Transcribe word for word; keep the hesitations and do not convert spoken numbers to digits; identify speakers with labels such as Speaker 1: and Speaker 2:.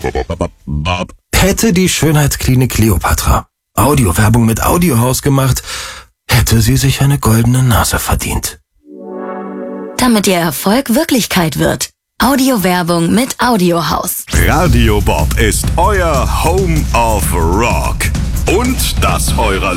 Speaker 1: Hätte die Schönheitsklinik Kleopatra Audiowerbung mit Audiohaus gemacht, hätte sie sich eine goldene Nase verdient.
Speaker 2: Damit Ihr Erfolg Wirklichkeit wird. Audiowerbung mit Audiohaus.
Speaker 3: Radio Bob ist euer Home of Rock. Und das eurer